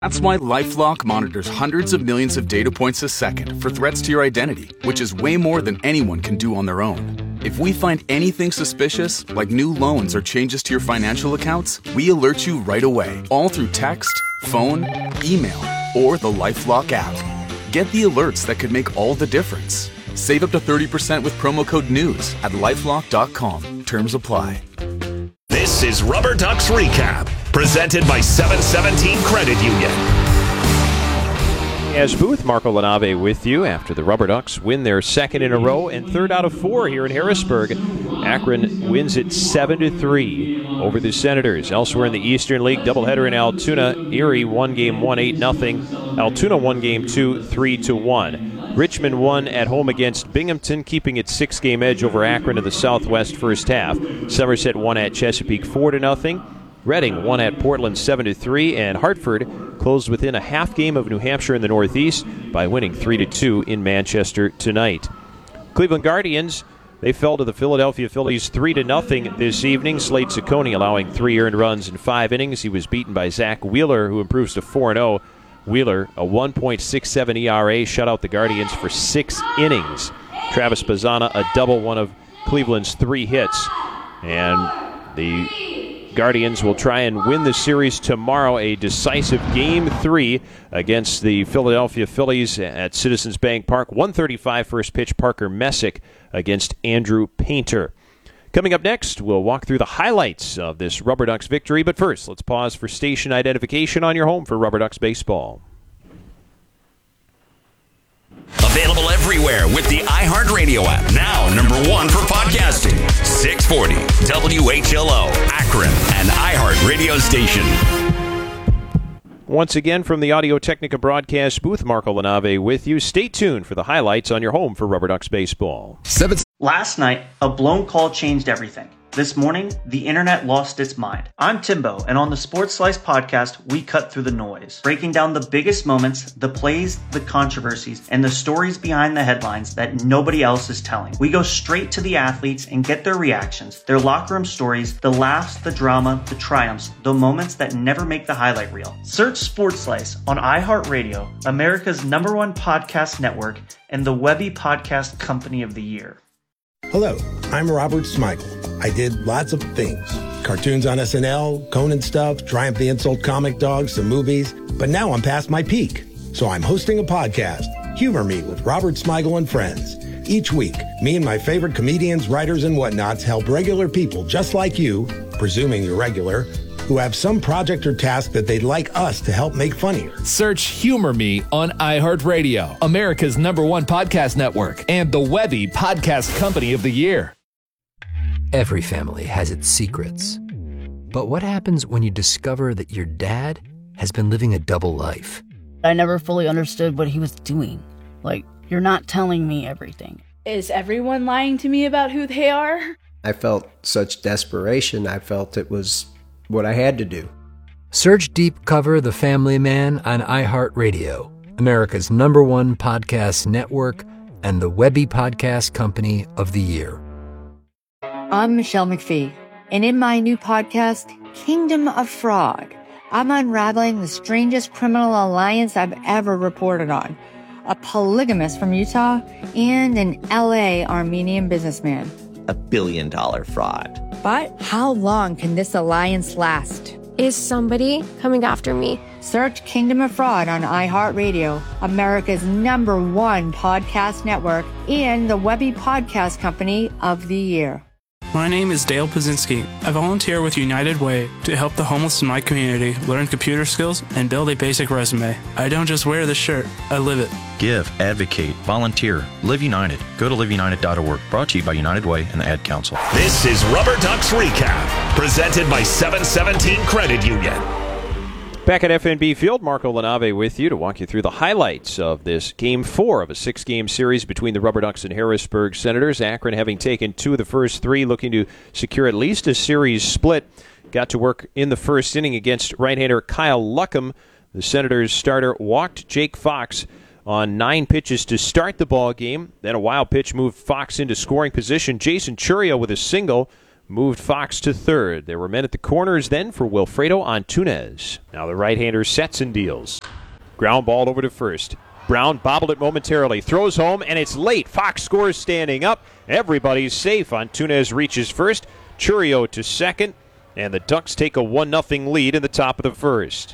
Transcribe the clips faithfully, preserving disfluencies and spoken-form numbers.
That's why LifeLock monitors hundreds of millions of data points a second for threats to your identity, which is way more than anyone can do on their own. If we find anything suspicious, like new loans or changes to your financial accounts, we alert you right away, all through text, phone, email, or the LifeLock app. Get the alerts that could make all the difference. Save up to thirty percent with promo code NEWS at lifelock dot com. Terms apply. This is Rubber Ducks Recap, presented by seven seventeen Credit Union. As Booth, Marco Lanave with you after the Rubber Ducks win their second in a row and third out of four here in Harrisburg. Akron wins it seven to three over the Senators. Elsewhere in the Eastern League, doubleheader in Altoona. Erie won game one, eight nothing. Altoona won game two, three to one. Richmond won at home against Binghamton, keeping its six-game edge over Akron in the Southwest first half. Somerset won at Chesapeake four to nothing. Reading won at Portland seven to three, and Hartford closed within a half game of New Hampshire in the Northeast by winning three to two in Manchester tonight. Cleveland Guardians, they fell to the Philadelphia Phillies three to nothing this evening. Slade Ciccone allowing three earned runs in five innings. He was beaten by Zach Wheeler, who improves to four and oh. Wheeler, a one point six seven E R A, shut out the Guardians for six innings. Travis Bazzana, a double, one of Cleveland's three hits. And the Guardians will try and win the series tomorrow, a decisive game three against the Philadelphia Phillies at Citizens Bank Park. one thirty-five first pitch, Parker Messick against Andrew Painter. Coming up next, we'll walk through the highlights of this Rubber Ducks victory. But first, let's pause for station identification on your home for Rubber Ducks baseball. Available everywhere with the iHeartRadio app. Now number one for podcasting. six forty W H L O, Akron, an iHeart radio station. Once again from the Audio-Technica broadcast booth, Marco Lanave with you. Stay tuned for the highlights on your home for Rubber Ducks baseball. Seven. Last night, a blown call changed everything. This morning, the internet lost its mind. I'm Timbo, and on the Sports Slice podcast, we cut through the noise, breaking down the biggest moments, the plays, the controversies, and the stories behind the headlines that nobody else is telling. We go straight to the athletes and get their reactions, their locker room stories, the laughs, the drama, the triumphs, the moments that never make the highlight reel. Search Sports Slice on iHeartRadio, America's number one podcast network, and the Webby Podcast Company of the Year. Hello, I'm Robert Smigel. I did lots of things. Cartoons on S N L, Conan stuff, Triumph the Insult comic dogs, some movies. But now I'm past my peak. So I'm hosting a podcast, Humor Me with Robert Smigel and Friends. Each week, me and my favorite comedians, writers, and whatnots help regular people just like you, presuming you're regular, who have some project or task that they'd like us to help make funnier. Search Humor Me on iHeartRadio, America's number one podcast network, and the Webby Podcast Company of the Year. Every family has its secrets. But what happens when you discover that your dad has been living a double life? I never fully understood what he was doing. Like, you're not telling me everything. Is everyone lying to me about who they are? I felt such desperation. I felt it was what I had to do. Search Deep Cover The Family Man on iHeartRadio, America's number one podcast network, and the Webby Podcast Company of the Year. I'm Michelle McPhee, and in my new podcast, Kingdom of Fraud, I'm unraveling the strangest criminal alliance I've ever reported on. A polygamist from Utah and an L A Armenian businessman. A billion dollar fraud. But how long can this alliance last? Is somebody coming after me? Search Kingdom of Fraud on iHeartRadio, America's number one podcast network, and the Webby Podcast Company of the Year. My name is Dale Pazinski. I volunteer with United Way to help the homeless in my community learn computer skills and build a basic resume. I don't just wear the shirt, I live it. Give, advocate, volunteer, Live United. Go to live united dot org. Brought to you by United Way and the Ad Council. This is Rubber Ducks Recap, presented by seven seventeen Credit Union. Back at F N B Field, Marco Lanave with you to walk you through the highlights of this Game four of a six-game series between the Rubber Ducks and Harrisburg Senators. Akron having taken two of the first three, looking to secure at least a series split. Got to work in the first inning against right-hander Kyle Luckham. The Senators starter walked Jake Fox on nine pitches to start the ball game. Then a wild pitch moved Fox into scoring position. Jason Churio with a single moved Fox to third. There were men at the corners then for Wilfredo Antunes. Now the right-hander sets and deals. Ground ball over to first. Brown bobbled it momentarily, throws home, and it's late. Fox scores standing up. Everybody's safe. Antunes reaches first. Churio to second. And the Ducks take a one nothing lead in the top of the first.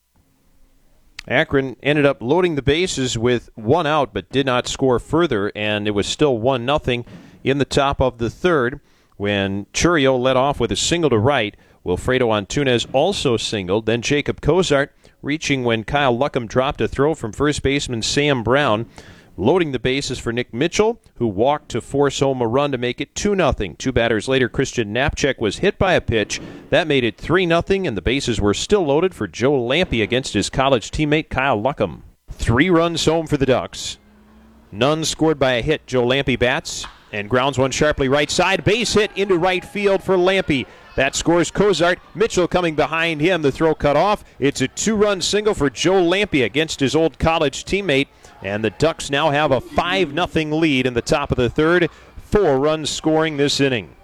Akron ended up loading the bases with one out, but did not score further, and it was still one nothing in the top of the third when Churio led off with a single to right. Wilfredo Antunes also singled. Then Jacob Cozart reaching when Kyle Luckham dropped a throw from first baseman Sam Brown. Loading the bases for Nick Mitchell, who walked to force home a run to make it two nothing. Two batters later, Christian Knapczyk was hit by a pitch. That made it three nothing, and the bases were still loaded for Joe Lampe against his college teammate Kyle Luckham. Three runs home for the Ducks. None scored by a hit. Joe Lampe bats and grounds one sharply right side. Base hit into right field for Lampe. That scores Cozart. Mitchell coming behind him. The throw cut off. It's a two-run single for Joe Lampe against his old college teammate. And the Ducks now have a five nothing lead in the top of the third. Four runs scoring this inning.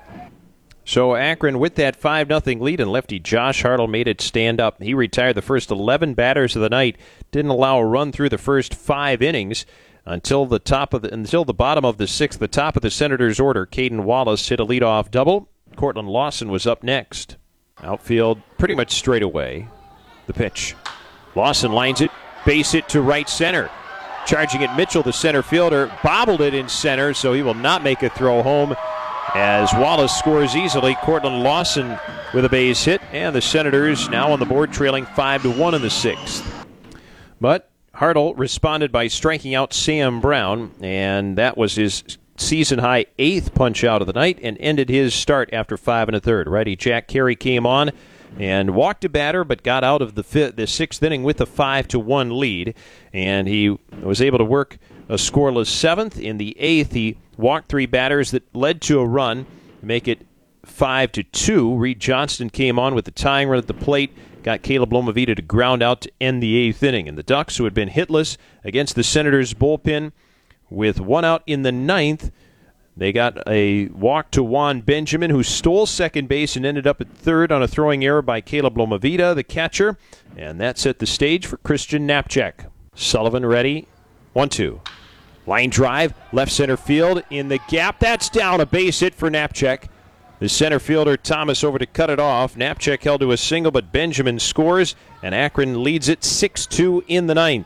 So Akron with that five nothing lead, and lefty Josh Hartle made it stand up. He retired the first eleven batters of the night. Didn't allow a run through the first five innings until the top of the until the bottom of the sixth. The top of the Senators' order, Caden Wallace hit a leadoff double. Cortland Lawson was up next. Outfield pretty much straight away. The pitch. Lawson lines it, base hit to right center. Charging at Mitchell, the center fielder, bobbled it in center, so he will not make a throw home as Wallace scores easily. Cortland Lawson with a base hit, and the Senators now on the board trailing five to one in the sixth. But Hartle responded by striking out Sam Brown, and that was his season-high eighth punch-out of the night and ended his start after five and a third. Righty Jack Carey came on and walked a batter, but got out of the fifth, the sixth inning with a five to one lead, and he was able to work a scoreless seventh. In the eighth, he walked three batters that led to a run, make it five to two. Reed Johnston came on with the tying run at the plate, got Caleb Lomavita to ground out to end the eighth inning. And the Ducks, who had been hitless against the Senators' bullpen, with one out in the ninth, they got a walk to Juan Benjamin, who stole second base and ended up at third on a throwing error by Caleb Lomavita, the catcher. And that set the stage for Christian Knapczyk. Sullivan ready. one two. Line drive, left center field in the gap. That's down, a base hit for Knapczyk. The center fielder Thomas over to cut it off. Knapczyk held to a single, but Benjamin scores, and Akron leads it six two in the ninth.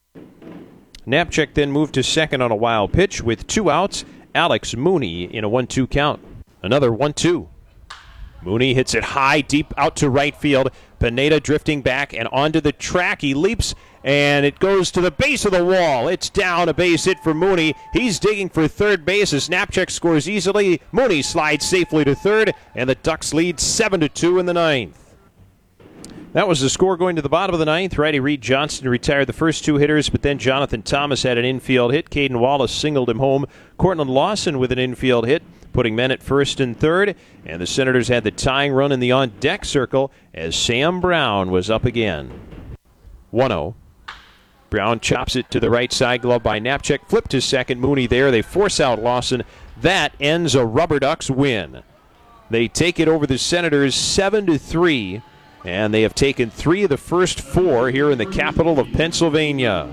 Knapczyk then moved to second on a wild pitch with two outs. Alex Mooney in a one two count. Another one two. Mooney hits it high, deep out to right field. Pineda drifting back and onto the track. He leaps, and it goes to the base of the wall. It's down, a base hit for Mooney. He's digging for third base as Knapczyk scores easily. Mooney slides safely to third, and the Ducks lead seven to two in the ninth. That was the score going to the bottom of the ninth. Righty Reed Johnston retired the first two hitters, but then Jonathan Thomas had an infield hit. Caden Wallace singled him home. Cortland Lawson with an infield hit, putting men at first and third. And the Senators had the tying run in the on-deck circle as Sam Brown was up again. one oh. Brown chops it to the right side, glove by Knapczyk. Flip to second, Mooney there. They force out Lawson. That ends a Rubber Ducks win. They take it over the Senators seven to three. And they have taken three of the first four here in the capital of Pennsylvania.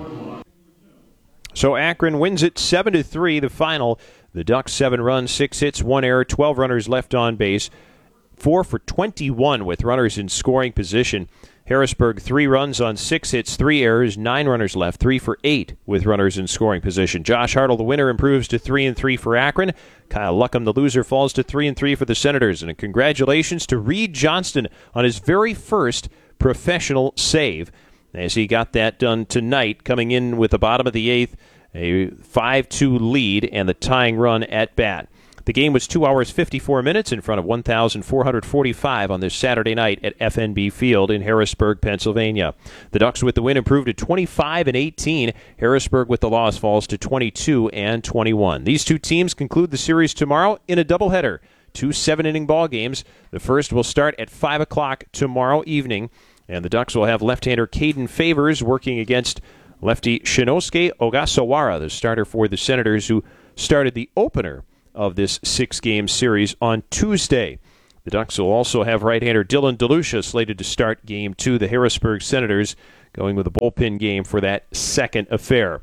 So Akron wins it seven to three, the final. The Ducks seven runs, six hits, one error, twelve runners left on base. four for twenty-one with runners in scoring position. Harrisburg, three runs on six hits, three errors, nine runners left, three for eight with runners in scoring position. Josh Hartle, the winner, improves to three and three for Akron. Kyle Luckham, the loser, falls to three and three for the Senators. And congratulations to Reed Johnston on his very first professional save, as he got that done tonight, coming in with the bottom of the eighth, a five two lead and the tying run at bat. The game was two hours, fifty-four minutes in front of one thousand four hundred forty-five on this Saturday night at F N B Field in Harrisburg, Pennsylvania. The Ducks with the win improved to twenty-five and eighteen. Harrisburg with the loss falls to twenty-two and twenty-one. These two teams conclude the series tomorrow in a doubleheader. Two seven-inning ball games. The first will start at five o'clock tomorrow evening, and the Ducks will have left-hander Caden Favors working against lefty Shinosuke Ogasawara, the starter for the Senators, who started the opener of this six-game series on Tuesday. The Ducks will also have right-hander Dylan DeLucia slated to start Game two. The Harrisburg Senators going with a bullpen game for that second affair.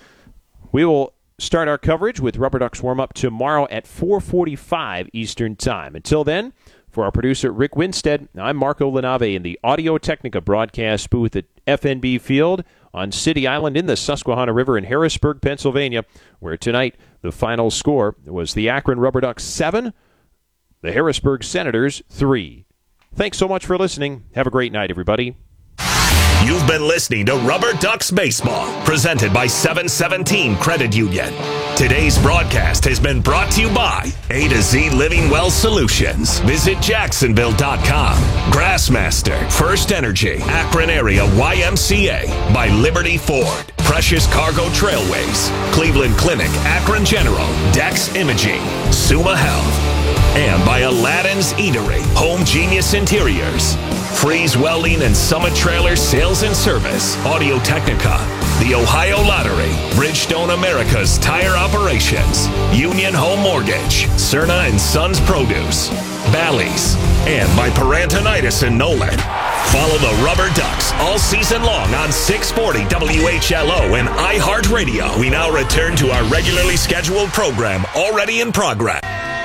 We will start our coverage with Rubber Ducks warm-up tomorrow at four forty-five Eastern Time. Until then, for our producer Rick Winstead, I'm Marco Lanave in the Audio Technica broadcast booth at F N B Field on City Island in the Susquehanna River in Harrisburg, Pennsylvania, where tonight the final score was the Akron Rubber Ducks seven, the Harrisburg Senators three. Thanks so much for listening. Have a great night, everybody. You've been listening to Rubber Ducks Baseball, presented by seven seventeen Credit Union. Today's broadcast has been brought to you by A to Z Living Well Solutions. Visit Jacksonville dot com. Grassmaster, First Energy, Akron Area Y M C A, by Liberty Ford, Precious Cargo Trailways, Cleveland Clinic, Akron General, Dex Imaging, Suma Health, and by Aladdin's Eatery, Home Genius Interiors, Freeze Welding and Summit Trailer Sales and Service, Audio Technica, the Ohio Lottery, Bridgestone America's Tire Operations, Union Home Mortgage, Cerna and Sons Produce, Bally's, and by Parantonitis and Nolan. Follow the Rubber Ducks all season long on six forty W H L O and iHeartRadio. We now return to our regularly scheduled program, already in progress.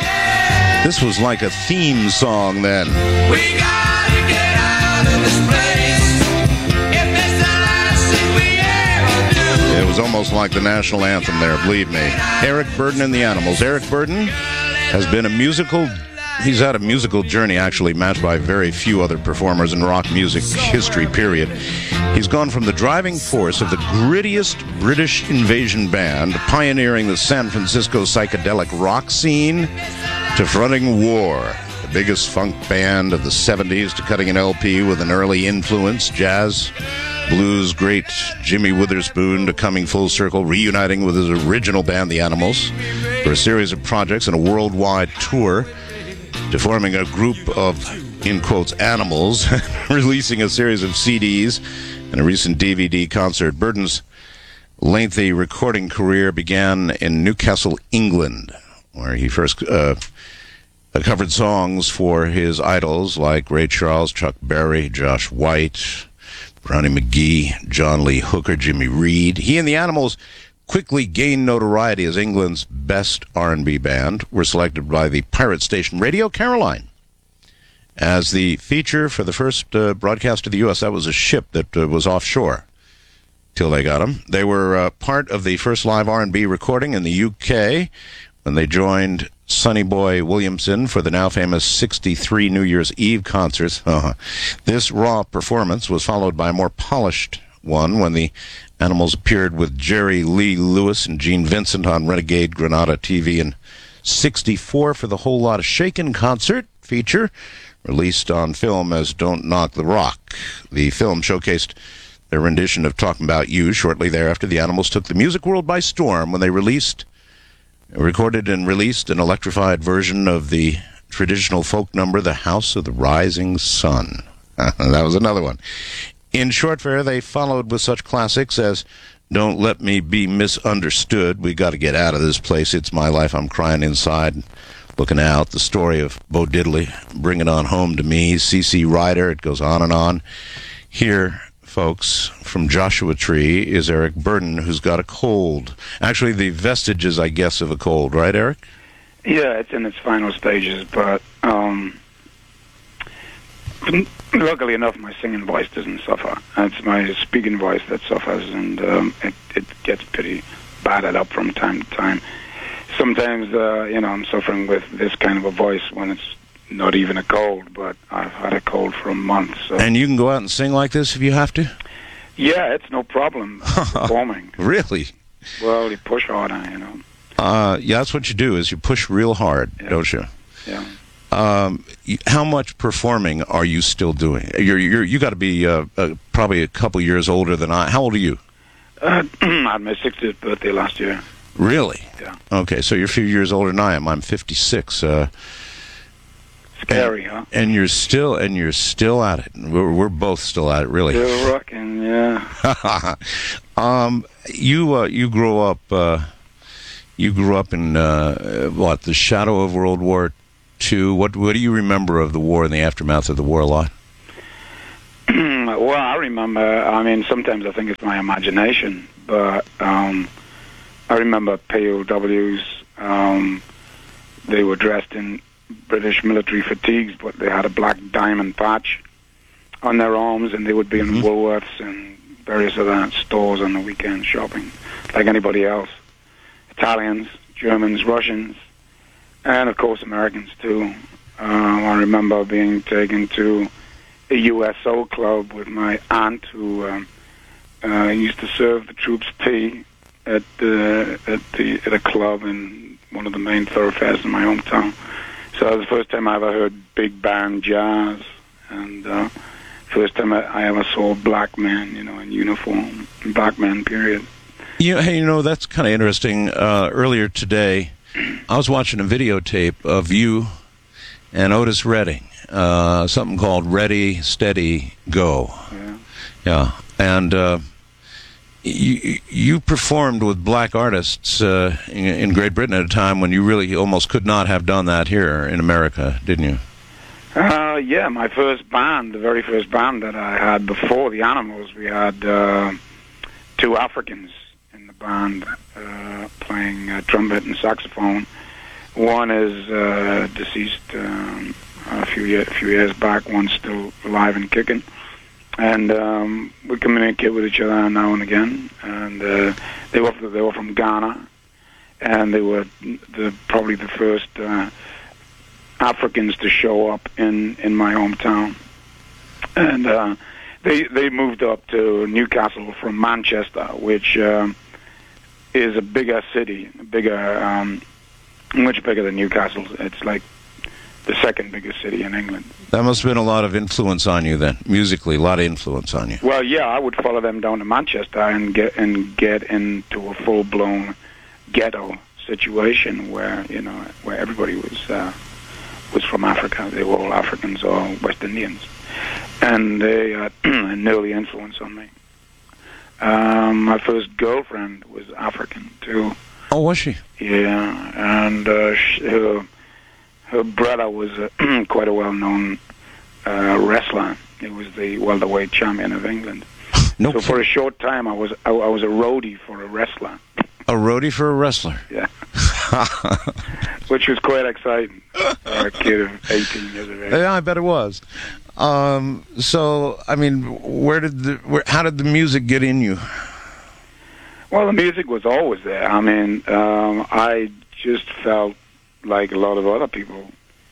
This was like a theme song then. We gotta get out of this place. If it's the last thing we ever do. It was almost like the national anthem there, believe me. Eric Burdon and the Animals. Eric Burdon has been a musical, he's had a musical journey actually matched by very few other performers in rock music history, period. He's gone from the driving force of the grittiest British invasion band, pioneering the San Francisco psychedelic rock scene, to fronting War, the biggest funk band of the seventies, to cutting an L P with an early influence, jazz, blues great Jimmy Witherspoon, to coming full circle, reuniting with his original band, The Animals, for a series of projects and a worldwide tour, to forming a group of, in quotes, animals, releasing a series of C Ds and a recent D V D concert. Burdon's lengthy recording career began in Newcastle, England, where he first uh, covered songs for his idols like Ray Charles, Chuck Berry, Josh White, Brownie McGee, John Lee Hooker, Jimmy Reed. He and the Animals quickly gained notoriety as England's best R and B band, were selected by the pirate station Radio Caroline as the feature for the first uh, broadcast to the U S That was a ship that uh, was offshore till they got them. They were uh, part of the first live R and B recording in the U K when they joined Sonny Boy Williamson for the now famous sixty-three New Year's Eve concerts. Uh-huh. This raw performance was followed by a more polished one when the Animals appeared with Jerry Lee Lewis and Gene Vincent on Renegade Granada T V in sixty-four for the Whole Lotta Shakin' concert feature, released on film as Don't Knock the Rock. The film showcased their rendition of Talking About You. Shortly thereafter, the Animals took the music world by storm when they released, recorded and released an electrified version of the traditional folk number, The House of the Rising Sun. That was another one. In short fare, they followed with such classics as Don't Let Me Be Misunderstood, We Got to Get Out of This Place, It's My Life, I'm Crying Inside, Looking Out, The Story of Bo Diddley, Bring It On Home to Me, C C Rider, it goes on and on. Here, folks, from Joshua Tree is Eric Burdon, who's got a cold. Actually, the vestiges, I guess, of a cold, right, Eric? Yeah, it's in its final stages, but um, luckily enough, my singing voice doesn't suffer. It's my speaking voice that suffers, and um, it, it gets pretty battered up from time to time. Sometimes, uh, you know, I'm suffering with this kind of a voice when it's not even a cold, but I've had a cold for a month. So. And you can go out and sing like this if you have to? Yeah, it's no problem performing. Really? Well, you push harder, you know. Uh, yeah, that's what you do, is you push real hard, yeah. Don't you? Yeah. Um, how much performing are you still doing? You're, you're, you got to be uh, uh, probably a couple years older than I. How old are you? Uh, I had my sixtieth birthday last year. Really? Yeah. Okay, so you're a few years older than I am. I'm fifty-six. Uh, Scary, and, huh? And you're still, and you're still at it. We're, we're both still at it, really. Still rocking, yeah. um, you, uh, you grow up. Uh, you grew up in, uh, what, the shadow of World War Two. What, what do you remember of the war and the aftermath of the war a lot? Well, I remember, I mean, sometimes I think it's my imagination, but um, I remember P O Ws. Um, they were dressed in British military fatigues, but they had a black diamond patch on their arms, and they would be in mm-hmm. Woolworths and various other stores on the weekend shopping, like anybody else. Italians, Germans, Russians, and, of course, Americans, too. Um, I remember being taken to a U S O club with my aunt, who um, uh, used to serve the troops tea at the at the at a club in one of the main thoroughfares in my hometown. So it was the first time I ever heard big band jazz, and uh, first time I, I ever saw black men, you know, in uniform, black men. Period. You know, hey, you know, that's kind of interesting. Uh, earlier today, I was watching a videotape of you and Otis Redding. Uh, something called Ready, Steady, Go. Yeah. Yeah. And uh, you, you performed with black artists uh, in, in Great Britain at a time when you really almost could not have done that here in America, didn't you? Uh, yeah, my first band, the very first band that I had before the Animals, we had uh, two Africans in the band uh, playing uh, trumpet and saxophone. One is uh, deceased um, a few year, a few years back. One's still alive and kicking, and um, we communicate with each other now and again. And uh, they were they were from Ghana, and they were the, probably the first uh, Africans to show up in, in my hometown. And uh, they they moved up to Newcastle from Manchester, which um, is a bigger city, bigger. Um, Much bigger than Newcastle. It's like the second biggest city in England. That must have been a lot of influence on you then, musically, a lot of influence on you. Well, yeah, I would follow them down to Manchester and get and get into a full-blown ghetto situation where, you know, where everybody was uh, was from Africa. They were all Africans or West Indians. And they had an early influence on me. Um, my first girlfriend was African, too. Oh, was she? Yeah, and uh, she, her, her brother was uh, quite a well-known uh, wrestler. He was the welterweight champion of England. No so kidding. for a short time, I was I, I was a roadie for a wrestler. A roadie for a wrestler? Yeah. Which was quite exciting for a kid of eighteen years of age. Yeah, I bet it was. Um, so, I mean, where did the where, how did the music get in you? Well, the music was always there. I mean, um, I just felt like a lot of other people,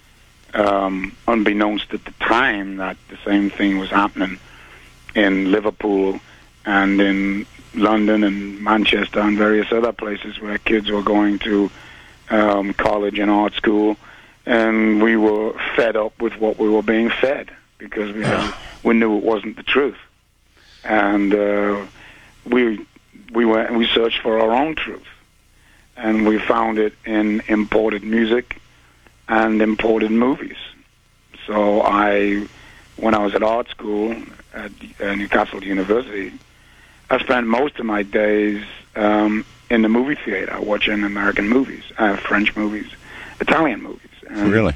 um, unbeknownst at the time, that the same thing was happening in Liverpool and in London and Manchester and various other places where kids were going to um, college and art school, and we were fed up with what we were being fed because we, had, we knew it wasn't the truth. And uh, we... We went and we searched for our own truth, and we found it in imported music and imported movies. So I, when I was at art school at uh, Newcastle University, I spent most of my days um, in the movie theater watching American movies, uh, French movies, Italian movies. And really?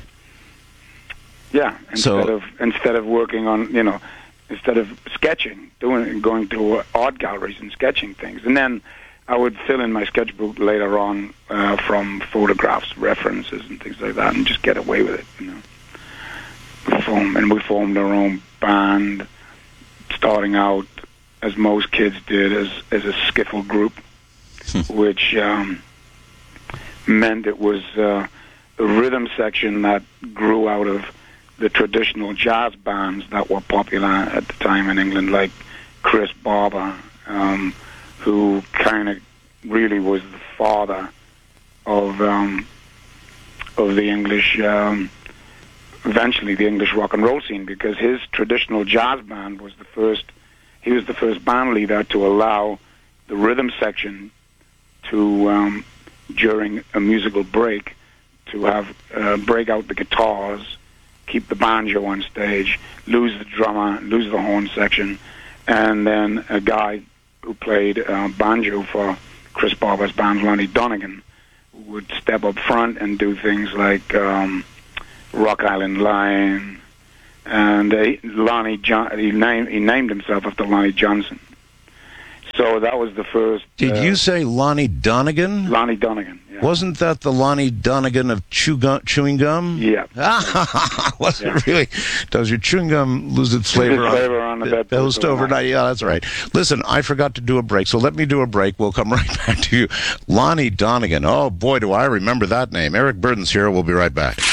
Yeah. Instead so, of instead of working on, you know. Instead of sketching, doing going to art galleries and sketching things. And then I would fill in my sketchbook later on uh, from photographs, references, and things like that, and just get away with it, you know. We formed, and we formed our own band, starting out, as most kids did, as, as a skiffle group, which um, meant it was uh, a rhythm section that grew out of the traditional jazz bands that were popular at the time in England, like Chris Barber, um, who kind of really was the father of um, of the English, um, eventually the English rock and roll scene, because his traditional jazz band was the first. He was the first band leader to allow the rhythm section to, um, during a musical break, to have uh, break out the guitars, keep the banjo on stage, lose the drummer, lose the horn section, and then a guy who played uh, banjo for Chris Barber's band, Lonnie Donegan, would step up front and do things like um, Rock Island Line, and uh, Lonnie John. He named he named himself after Lonnie Johnson. So that was the first. Did uh, you say Lonnie Donegan? Lonnie Donegan. Yeah. Wasn't that the Lonnie Donegan of chew gum, chewing gum? Yeah. Was Yeah. it really? Does your chewing gum lose its flavor, Its flavor on the bedpost bedpost overnight? Yeah, that's right. Listen, I forgot to do a break, so let me do a break. We'll come right back to you. Lonnie Donegan. Oh, boy, do I remember that name. Eric Burden's here. We'll be right back.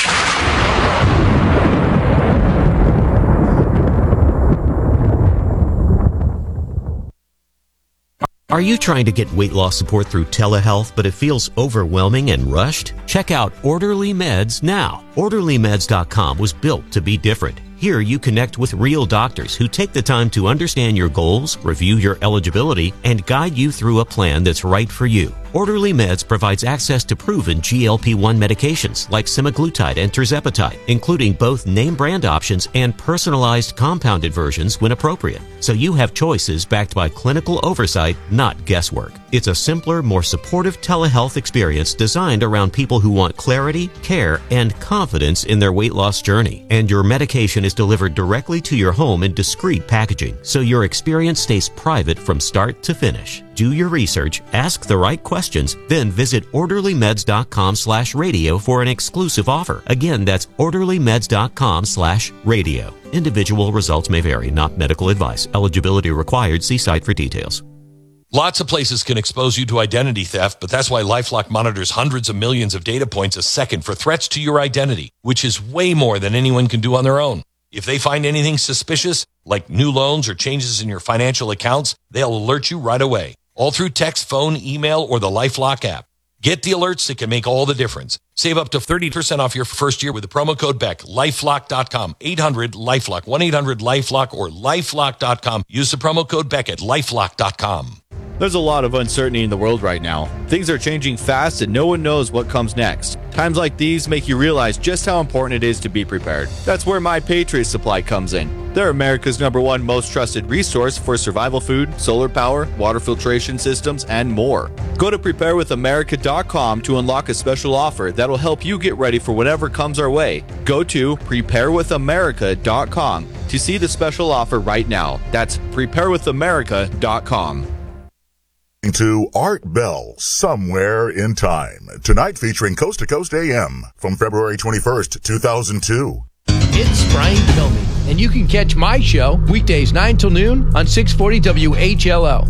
Are you trying to get weight loss support through telehealth, but it feels overwhelming and rushed? Check out Orderly Meds now. Orderly Meds dot com was built to be different. Here you connect with real doctors who take the time to understand your goals, review your eligibility, and guide you through a plan that's right for you. Orderly Meds provides access to proven G L P one medications like semaglutide and tirzepatide, including both name brand options and personalized compounded versions when appropriate. So you have choices backed by clinical oversight, not guesswork. It's a simpler, more supportive telehealth experience designed around people who want clarity, care, and confidence in their weight loss journey. And your medication is delivered directly to your home in discreet packaging, so your experience stays private from start to finish. Do your research, ask the right questions, then visit Orderly Meds dot com slash radio for an exclusive offer. Again, that's Orderly Meds dot com slash radio. Individual results may vary, not medical advice. Eligibility required. See site for details. Lots of places can expose you to identity theft, but that's why LifeLock monitors hundreds of millions of data points a second for threats to your identity, which is way more than anyone can do on their own. If they find anything suspicious, like new loans or changes in your financial accounts, they'll alert you right away, all through text, phone, email, or the LifeLock app. Get the alerts that can make all the difference. Save up to thirty percent off your first year with the promo code Beck. LifeLock dot com, eight hundred LifeLock, one eight hundred LifeLock, or LifeLock dot com. Use the promo code Beck at LifeLock dot com. There's a lot of uncertainty in the world right now. Things are changing fast and no one knows what comes next. Times like these make you realize just how important it is to be prepared. That's where My Patriot Supply comes in. They're America's number one most trusted resource for survival food, solar power, water filtration systems, and more. Go to prepare with america dot com to unlock a special offer that'll help you get ready for whatever comes our way. Go to prepare with america dot com to see the special offer right now. That's prepare with america dot com. To Art Bell, Somewhere in Time. Tonight featuring Coast to Coast A M from February twenty-first, two thousand two. It's Brian Kilmeade, and you can catch my show weekdays nine till noon on six forty W H L O.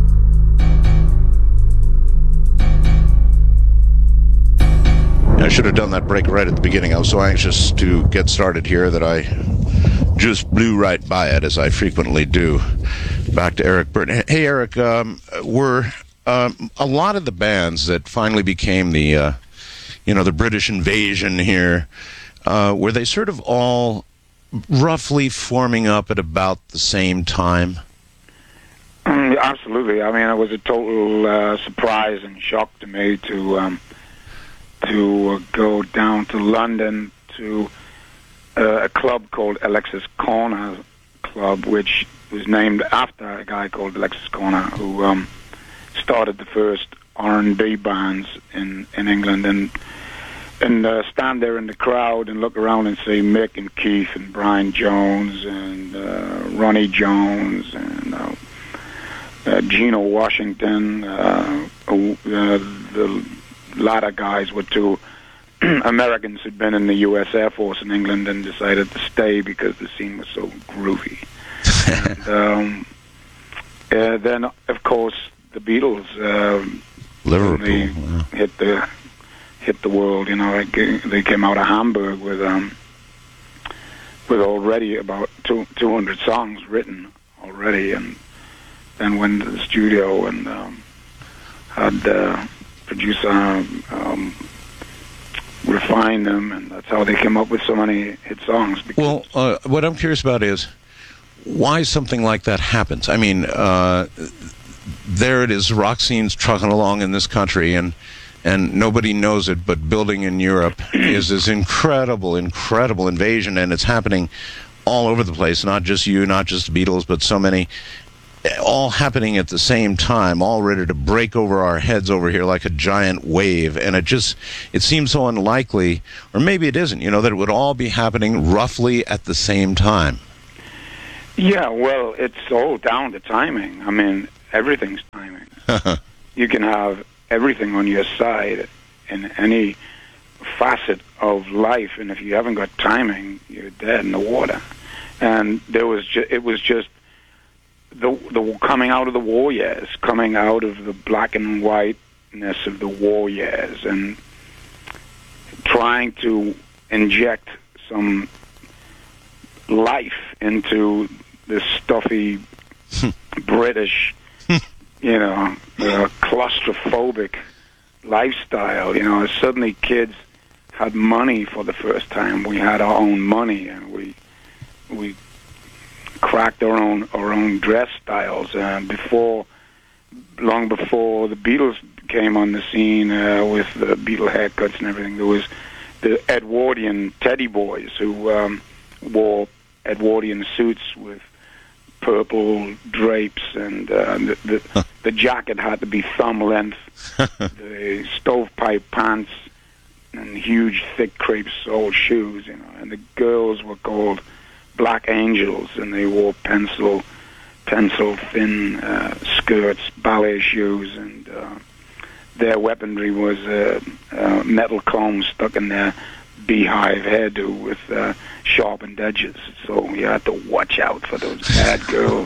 I should have done that break right at the beginning. I was so anxious to get started here that I just blew right by it, as I frequently do. Back to Eric Burden. Hey, Eric, um, were um, a lot of the bands that finally became the, uh, you know, the British invasion here, uh, were they sort of all roughly forming up at about the same time? Mm, absolutely. I mean, it was a total uh, surprise and shock to me to um, to uh, go down to London to uh, a club called Alexis Corner Club, which was named after a guy called Alexis Corner, who um, started the first R and B bands in, in England, and and uh, stand there in the crowd and look around and see Mick and Keith and Brian Jones and uh, Ronnie Jones and uh, uh, Gino Washington. Uh, uh, the latter guys were two Americans who'd been in the U S Air Force in England and decided to stay because the scene was so groovy. and um, uh, then, of course, the Beatles uh, Liverpool they wow. hit the hit the world. You know, they came out of Hamburg with um, with already about two two hundred songs written already, and then went to the studio and um, had the producer um, refine them, and that's how they came up with so many hit songs. Well, uh, what I'm curious about is why something like that happens. I mean, uh, there it is, rock scene's trucking along in this country, and and nobody knows it, but building in Europe is this incredible, incredible invasion, and it's happening all over the place, not just you, not just the Beatles, but so many. all happening at the same time, all ready to break over our heads over here like a giant wave. And it just, it seems so unlikely, or maybe it isn't, you know, that it would all be happening roughly at the same time. Yeah, well, it's all down to timing. I mean, everything's timing. You can have everything on your side in any facet of life, and if you haven't got timing, you're dead in the water. And there was ju- it was just the the coming out of the war years, coming out of the black and whiteness of the war years, and trying to inject some life into this stuffy British, you know, uh, claustrophobic lifestyle. You know, suddenly kids had money for the first time. We had our own money, and we we cracked our own our own dress styles. And before, long before the Beatles came on the scene uh, with the Beatle haircuts and everything, there was the Edwardian teddy boys who um, wore Edwardian suits with purple drapes, and uh, the the, the jacket had to be thumb length. The stovepipe pants and huge, thick crepe sole shoes, you know. And the girls were called Black Angels, and they wore pencil, pencil thin uh, skirts, ballet shoes, and uh, their weaponry was uh, uh, metal combs stuck in their beehive hairdo with uh, sharpened edges. So you had to watch out for those bad girls.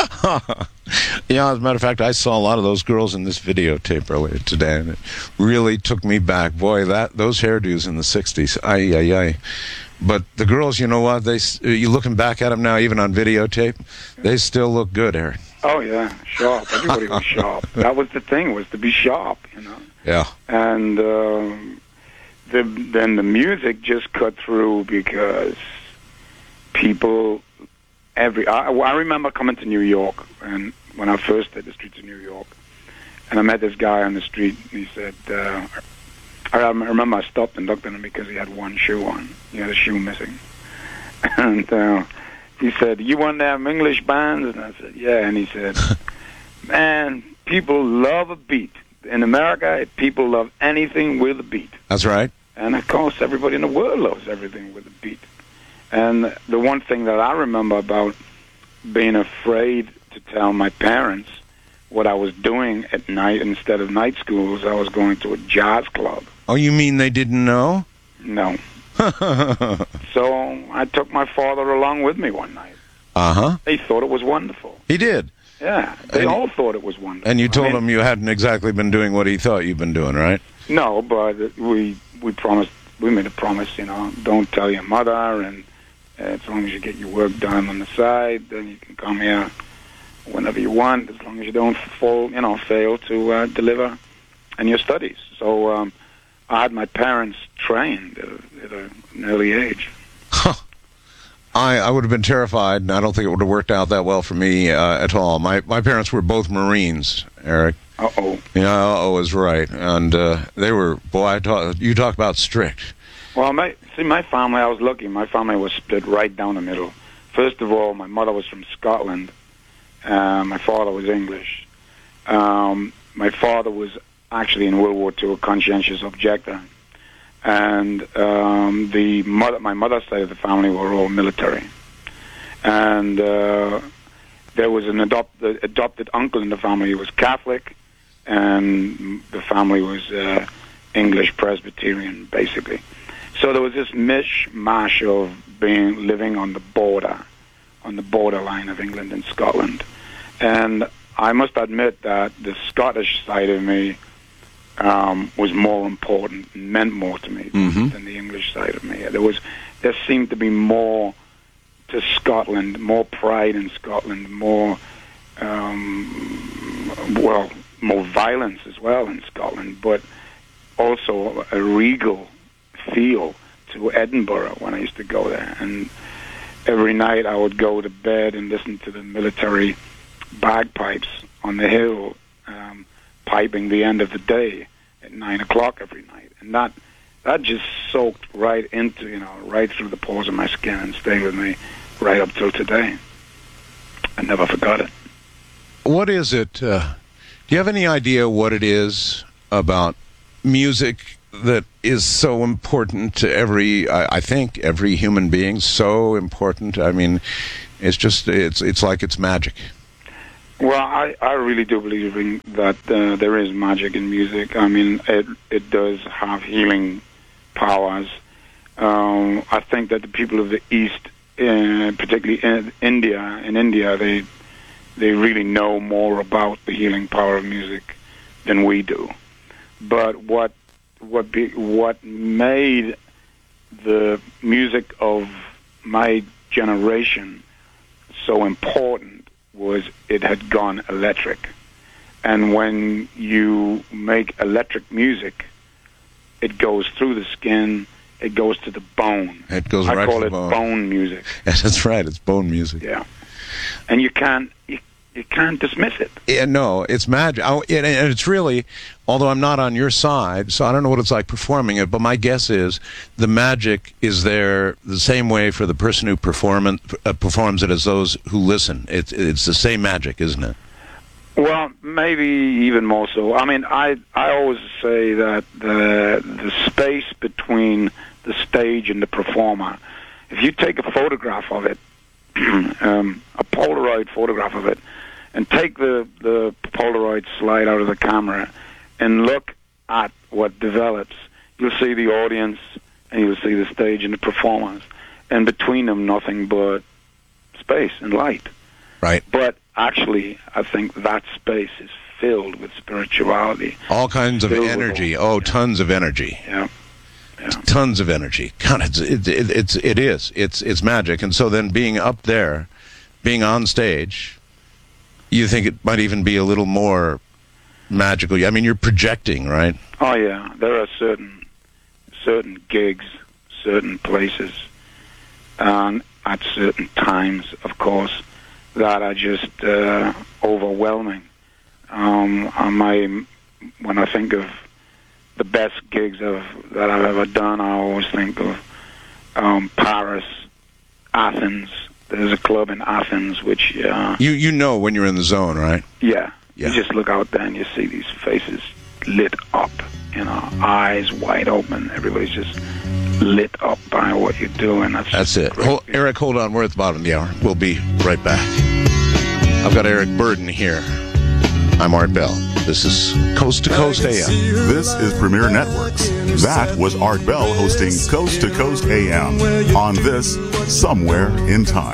Yeah, as a matter of fact, I saw a lot of those girls in this videotape earlier today, and it really took me back. Boy, that those hairdos in the sixties, ay, ay, ay. But the girls, you know what? They, you looking back at them now, even on videotape, they still look good, Eric. Oh, yeah, sharp. Everybody was sharp. That was the thing, was to be sharp, you know. Yeah. And um, the, then the music just cut through because people... Every I, I remember coming to New York, and when I first hit the streets of New York, and I met this guy on the street, and he said, uh, I remember I stopped and looked at him because he had one shoe on. He had a shoe missing. And uh, he said, you want to have English bands? And I said, yeah. And he said, man, people love a beat. In America, people love anything with a beat. That's right. And, of course, everybody in the world loves everything with a beat. And the one thing that I remember about being afraid to tell my parents what I was doing at night instead of night schools, I was going to a jazz club. Oh, you mean they didn't know? No. So I took my father along with me one night. Uh-huh. They thought it was wonderful. He did? Yeah, they and, all thought it was wonderful. And you told I mean, him you hadn't exactly been doing what he thought you'd been doing, right? No, but we we promised, we made a promise, you know, don't tell your mother, and as long as you get your work done on the side, then you can come here whenever you want, as long as you don't fall, you know, fail to uh, deliver in your studies. So um, I had my parents trained at, at a, an early age. Huh. I, I would have been terrified, and I don't think it would have worked out that well for me uh, at all. My my parents were both Marines, Eric. Uh-oh. Yeah, uh-oh is right. And uh, they were, boy, I talk, you talk about strict. Well, my, see, my family, I was lucky. My family was split right down the middle. First of all, my mother was from Scotland. Uh, my father was English. Um, my father was actually in World War Two a conscientious objector. And um, the mother, my mother's side of the family were all military. And uh, there was an adopt, uh, adopted uncle in the family who was Catholic, and the family was uh, English Presbyterian, basically. So there was this mishmash of being living on the border, on the borderline of England and Scotland. And I must admit that the Scottish side of me um, was more important and meant more to me mm-hmm. than the English side of me. There was, there seemed to be more to Scotland, more pride in Scotland, more, um, well, more violence as well in Scotland, but also a regal feel to Edinburgh when I used to go there. And every night I would go to bed and listen to the military bagpipes on the hill, um, piping the end of the day at nine o'clock every night. And that that just soaked right into, you know, right through the pores of my skin and stayed with me right up till today. I never forgot it. What is it? Uh, do you have any idea what it is about music that is so important to every, I, I think, every human being? So important. I mean, it's just, it's it's like it's magic. Well, I, I really do believe in that uh, there is magic in music. I mean, it it does have healing powers. Um, I think that the people of the East, uh, particularly in India, in India, they they really know more about the healing power of music than we do. But what what be, what made the music of my generation so important was it had gone electric. And when you make electric music, it goes through the skin, it goes to the bone. It goes I right call to it the bone. bone music. Yes, that's right. It's bone music. Yeah. And you can't you, you can't dismiss it. Yeah, no, it's magic. I, and and it's really, although I'm not on your side, so I don't know what it's like performing it, but my guess is the magic is there the same way for the person who perform it, uh, performs it as those who listen. It's it's the same magic, isn't it? Well, maybe even more so. I mean, I I always say that the the space between the stage and the performer, if you take a photograph of it, um, a Polaroid photograph of it, and take the, the Polaroid slide out of the camera and look at what develops, you'll see the audience and you'll see the stage and the performers. And between them, nothing but space and light. Right. But actually, I think that space is filled with spirituality. All kinds of Filled with energy. Oh, tons of energy. Yeah. Yeah. Tons of energy. God, it's it, it, it's it is. It's it's magic. And so then being up there, being on stage, you think it might even be a little more magical. I mean, you're projecting, right? Oh yeah, there are certain certain gigs, certain places, and at certain times, of course, that are just uh, overwhelming. Um, my when I think of the best gigs of, that I've ever done, I always think of um, Paris, Athens. There's a club in Athens which... Uh, you you know when you're in the zone, right? Yeah. Yeah. You just look out there and you see these faces lit up, you know, eyes wide open. Everybody's just lit up by what you're doing. That's, That's it. Hold, Eric, hold on. We're at the bottom of the hour. We'll be right back. I've got Eric Burdon here. I'm Art Bell. This is Coast to Coast A M. This is Premier Networks. That was Art Bell hosting Coast to Coast A M on this Somewhere in Time.